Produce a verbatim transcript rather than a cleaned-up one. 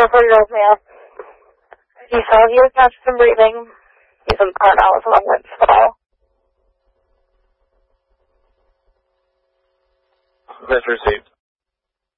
a four-year-old male. He saw he was not some breathing. He's in part now with one with style. That's received.